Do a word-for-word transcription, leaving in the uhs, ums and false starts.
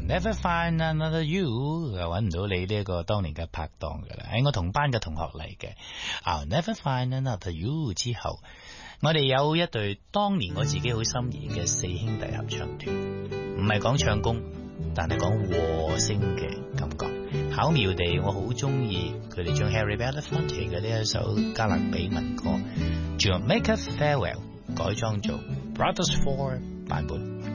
Never find another you 又揾唔到你呢個當年嘅拍檔噶啦，係我同班嘅同學嚟嘅。I'll never find another you 之後，我哋有一隊當年我自己好心儀嘅四兄弟合唱團，唔係講唱功，但係講和聲嘅感覺，巧妙地我好中意佢哋將 Harry Belafonte 嘅呢一首加勒比民歌 Jamaica Farewell 改裝做 Brothers Four 版本。